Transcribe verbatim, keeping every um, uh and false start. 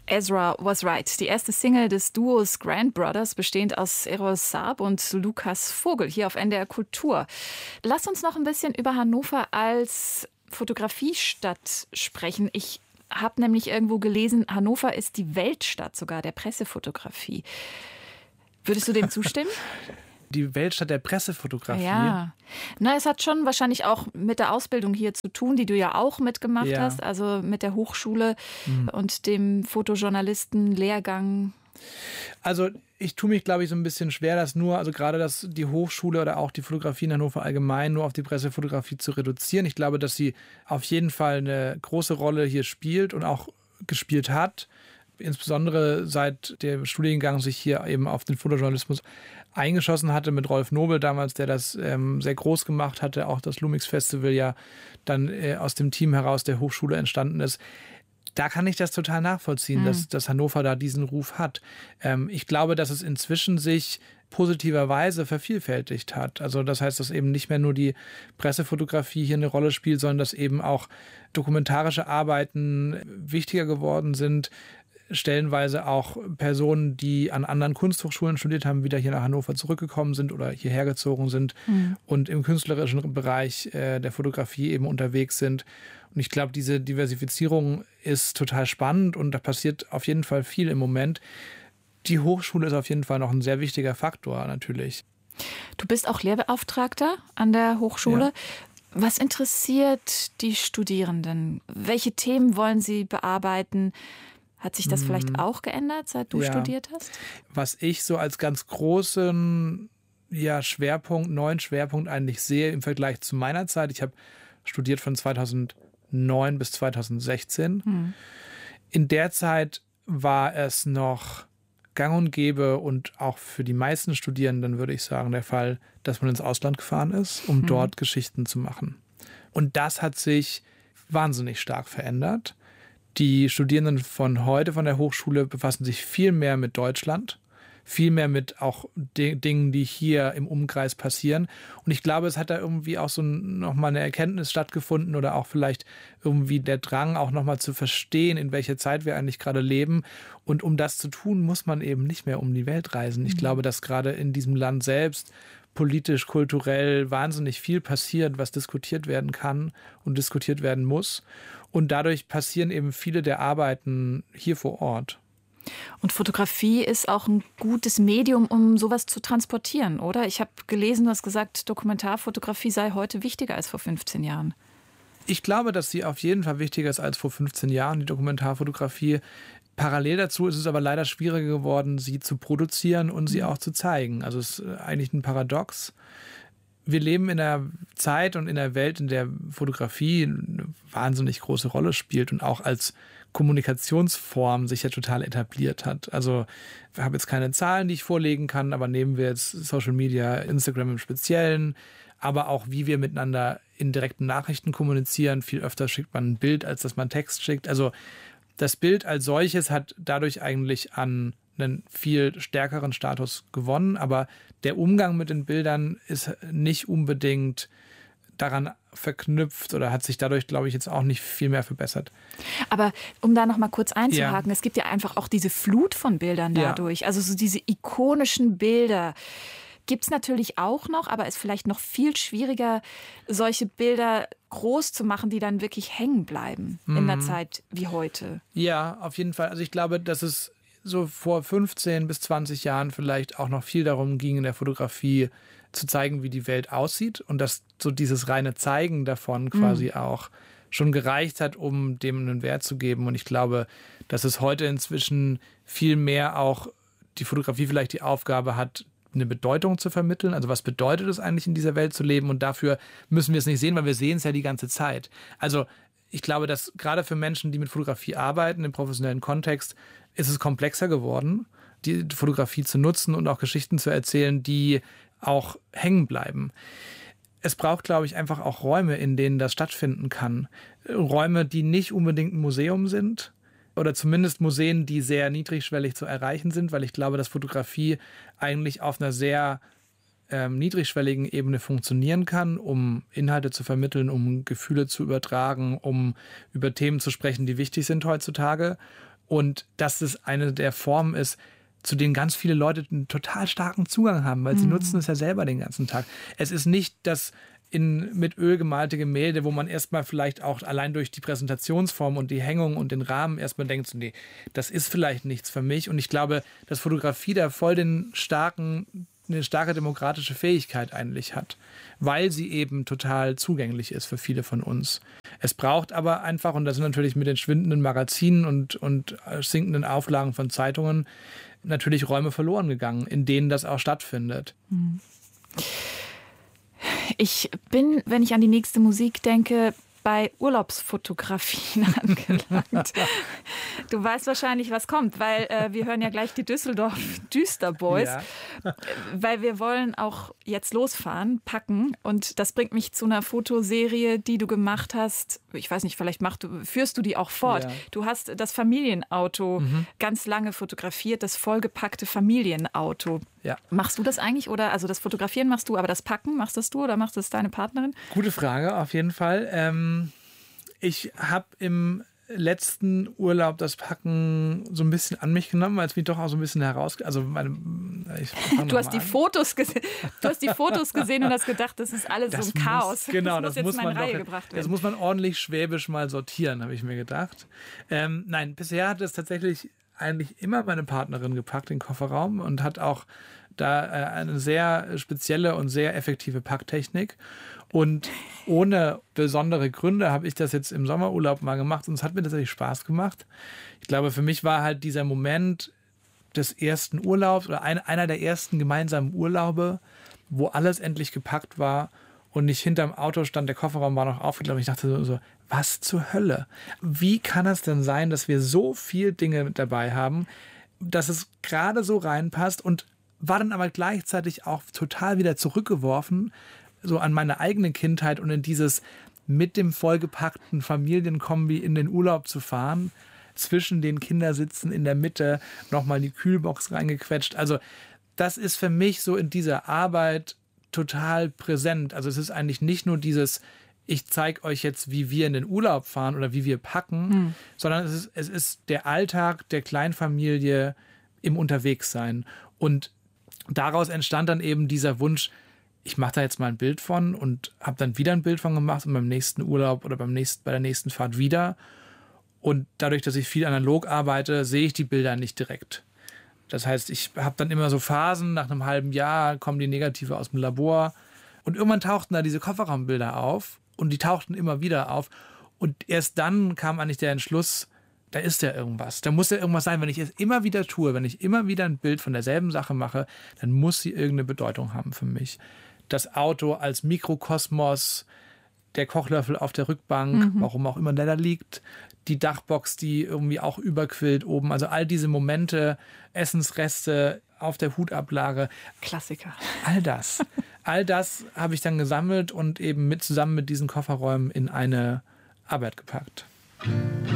Ezra Was Right, die erste Single des Duos Grand Brothers, bestehend aus Eros Saab und Lukas Vogel, hier auf N D R Kultur. Lass uns noch ein bisschen über Hannover als Fotografiestadt sprechen. Ich habe nämlich irgendwo gelesen, Hannover ist die Weltstadt sogar der Pressefotografie. Würdest du dem zustimmen? Die Weltstadt der Pressefotografie. Ja, na, es hat schon wahrscheinlich auch mit der Ausbildung hier zu tun, die du ja auch mitgemacht ja. hast, also mit der Hochschule mhm. und dem Fotojournalisten-Lehrgang. Also ich tue mich, glaube ich, so ein bisschen schwer, das nur, also gerade das, die Hochschule oder auch die Fotografie in Hannover allgemein nur auf die Pressefotografie zu reduzieren. Ich glaube, dass sie auf jeden Fall eine große Rolle hier spielt und auch gespielt hat. Insbesondere seit der Studiengang sich hier eben auf den Fotojournalismus eingeschossen hatte mit Rolf Nobel damals, der das ähm, sehr groß gemacht hatte, auch das Lumix Festival ja dann äh, aus dem Team heraus der Hochschule entstanden ist. Da kann ich das total nachvollziehen, mhm. dass, dass Hannover da diesen Ruf hat. Ähm, ich glaube, dass es inzwischen sich positiverweise vervielfältigt hat. Also das heißt, dass eben nicht mehr nur die Pressefotografie hier eine Rolle spielt, sondern dass eben auch dokumentarische Arbeiten wichtiger geworden sind, stellenweise auch Personen, die an anderen Kunsthochschulen studiert haben, wieder hier nach Hannover zurückgekommen sind oder hierher gezogen sind mhm. und im künstlerischen Bereich äh, der Fotografie eben unterwegs sind. Und ich glaube, diese Diversifizierung ist total spannend und da passiert auf jeden Fall viel im Moment. Die Hochschule ist auf jeden Fall noch ein sehr wichtiger Faktor natürlich. Du bist auch Lehrbeauftragter an der Hochschule. Ja. Was interessiert die Studierenden? Welche Themen wollen sie bearbeiten? Hat sich das vielleicht auch geändert, seit du ja. studiert hast? Was ich so als ganz großen ja, Schwerpunkt, neuen Schwerpunkt eigentlich sehe im Vergleich zu meiner Zeit. Ich habe studiert von zweitausendneun bis zweitausendsechzehn. Hm. In der Zeit war es noch gang und gäbe und auch für die meisten Studierenden, würde ich sagen, der Fall, dass man ins Ausland gefahren ist, um hm. dort Geschichten zu machen. Und das hat sich wahnsinnig stark verändert. Die Studierenden von heute von der Hochschule befassen sich viel mehr mit Deutschland, viel mehr mit auch de- Dingen, die hier im Umkreis passieren. Und ich glaube, es hat da irgendwie auch so nochmal eine Erkenntnis stattgefunden oder auch vielleicht irgendwie der Drang, auch nochmal zu verstehen, in welcher Zeit wir eigentlich gerade leben. Und um das zu tun, muss man eben nicht mehr um die Welt reisen. Ich mhm. glaube, dass gerade in diesem Land selbst politisch, kulturell wahnsinnig viel passiert, was diskutiert werden kann und diskutiert werden muss. Und dadurch passieren eben viele der Arbeiten hier vor Ort. Und Fotografie ist auch ein gutes Medium, um sowas zu transportieren, oder? Ich habe gelesen, du hast gesagt, Dokumentarfotografie sei heute wichtiger als vor fünfzehn Jahren. Ich glaube, dass sie auf jeden Fall wichtiger ist als vor fünfzehn Jahren, die Dokumentarfotografie. Parallel dazu ist es aber leider schwieriger geworden, sie zu produzieren und sie auch zu zeigen. Also es ist eigentlich ein Paradox. Wir leben in einer Zeit und in einer Welt, in der Fotografie eine wahnsinnig große Rolle spielt und auch als Kommunikationsform sich ja total etabliert hat. Also ich habe jetzt keine Zahlen, die ich vorlegen kann, aber nehmen wir jetzt Social Media, Instagram im Speziellen, aber auch wie wir miteinander in direkten Nachrichten kommunizieren. Viel öfter schickt man ein Bild, als dass man Text schickt. Also das Bild als solches hat dadurch eigentlich an einen viel stärkeren Status gewonnen, aber der Umgang mit den Bildern ist nicht unbedingt daran verknüpft oder hat sich dadurch, glaube ich, jetzt auch nicht viel mehr verbessert. Aber um da noch mal kurz einzuhaken, ja. es gibt ja einfach auch diese Flut von Bildern dadurch, ja. also so diese ikonischen Bilder. Gibt es natürlich auch noch, aber ist vielleicht noch viel schwieriger, solche Bilder groß zu machen, die dann wirklich hängen bleiben mhm. in einer Zeit wie heute. Ja, auf jeden Fall. Also ich glaube, dass es so vor fünfzehn bis zwanzig Jahren vielleicht auch noch viel darum ging, in der Fotografie zu zeigen, wie die Welt aussieht und dass so dieses reine Zeigen davon quasi mhm. auch schon gereicht hat, um dem einen Wert zu geben. Und ich glaube, dass es heute inzwischen viel mehr auch die Fotografie vielleicht die Aufgabe hat, eine Bedeutung zu vermitteln. Also was bedeutet es eigentlich, in dieser Welt zu leben? Und dafür müssen wir es nicht sehen, weil wir sehen es ja die ganze Zeit. Also ich glaube, dass gerade für Menschen, die mit Fotografie arbeiten, im professionellen Kontext, ist es komplexer geworden, die Fotografie zu nutzen und auch Geschichten zu erzählen, die auch hängen bleiben. Es braucht, glaube ich, einfach auch Räume, in denen das stattfinden kann. Räume, die nicht unbedingt ein Museum sind oder zumindest Museen, die sehr niedrigschwellig zu erreichen sind, weil ich glaube, dass Fotografie eigentlich auf einer sehr ähm, niedrigschwelligen Ebene funktionieren kann, um Inhalte zu vermitteln, um Gefühle zu übertragen, um über Themen zu sprechen, die wichtig sind heutzutage. Und dass es eine der Formen ist, zu denen ganz viele Leute einen total starken Zugang haben, weil sie mhm. nutzen es ja selber den ganzen Tag. Es ist nicht das in, mit Öl gemalte Gemälde, wo man erstmal vielleicht auch allein durch die Präsentationsform und die Hängung und den Rahmen erstmal denkt, so, nee, das ist vielleicht nichts für mich. Und ich glaube, dass Fotografie da voll den starken, eine starke demokratische Fähigkeit eigentlich hat, weil sie eben total zugänglich ist für viele von uns. Es braucht aber einfach, und das sind natürlich mit den schwindenden Magazinen und, und sinkenden Auflagen von Zeitungen, natürlich Räume verloren gegangen, in denen das auch stattfindet. Ich bin, wenn ich an die nächste Musik denke, bei Urlaubsfotografien angelangt. Du weißt wahrscheinlich, was kommt, weil äh, wir hören ja gleich die Düsseldorf Düsterboys, ja. Weil wir wollen auch jetzt losfahren, packen, und das bringt mich zu einer Fotoserie, die du gemacht hast. Ich weiß nicht, vielleicht machst du, führst du die auch fort. Ja. Du hast das Familienauto mhm. ganz lange fotografiert, das vollgepackte Familienauto. Ja. Machst du das eigentlich? Oder also das Fotografieren machst du, aber das Packen machst das du oder machst das deine Partnerin? Gute Frage, auf jeden Fall. Ähm, ich habe im letzten Urlaub das Packen so ein bisschen an mich genommen, weil es mich doch auch so ein bisschen heraus... Also meine, ich du, hast die Fotos gese- du hast die Fotos gesehen und hast gedacht, das ist alles das so ein Chaos. Muss, genau, das, das muss jetzt jetzt muss mal in man Reihe doch, gebracht werden. Das muss man ordentlich schwäbisch mal sortieren, habe ich mir gedacht. Ähm, nein, bisher hat es tatsächlich eigentlich immer meine Partnerin gepackt, den Kofferraum, und hat auch da äh, eine sehr spezielle und sehr effektive Packtechnik. Und ohne besondere Gründe habe ich das jetzt im Sommerurlaub mal gemacht und es hat mir tatsächlich Spaß gemacht. Ich glaube, für mich war halt dieser Moment des ersten Urlaubs oder ein, einer der ersten gemeinsamen Urlaube, wo alles endlich gepackt war und nicht hinterm Auto stand, der Kofferraum war noch aufgeklappt. Ich dachte so, so, was zur Hölle? Wie kann es denn sein, dass wir so viel Dinge mit dabei haben, dass es gerade so reinpasst, und war dann aber gleichzeitig auch total wieder zurückgeworfen, so an meine eigene Kindheit und in dieses mit dem vollgepackten Familienkombi in den Urlaub zu fahren, zwischen den Kindersitzen in der Mitte nochmal die Kühlbox reingequetscht. Also das ist für mich so in dieser Arbeit total präsent. Also es ist eigentlich nicht nur dieses, ich zeige euch jetzt, wie wir in den Urlaub fahren oder wie wir packen, mhm. sondern es ist, es ist der Alltag der Kleinfamilie im Unterwegssein. Und daraus entstand dann eben dieser Wunsch, ich mache da jetzt mal ein Bild von, und habe dann wieder ein Bild von gemacht und beim nächsten Urlaub oder beim nächsten, bei der nächsten Fahrt wieder. Und dadurch, dass ich viel analog arbeite, sehe ich die Bilder nicht direkt. Das heißt, ich habe dann immer so Phasen, nach einem halben Jahr kommen die Negative aus dem Labor und irgendwann tauchten da diese Kofferraumbilder auf und die tauchten immer wieder auf. Und erst dann kam eigentlich der Entschluss, da ist ja irgendwas. Da muss ja irgendwas sein. Wenn ich es immer wieder tue, wenn ich immer wieder ein Bild von derselben Sache mache, dann muss sie irgendeine Bedeutung haben für mich. Das Auto als Mikrokosmos, der Kochlöffel auf der Rückbank, mhm. warum auch immer der da liegt, die Dachbox, die irgendwie auch überquillt oben. Also all diese Momente, Essensreste auf der Hutablage. Klassiker. All das. All das habe ich dann gesammelt und eben mit zusammen mit diesen Kofferräumen in eine Arbeit gepackt.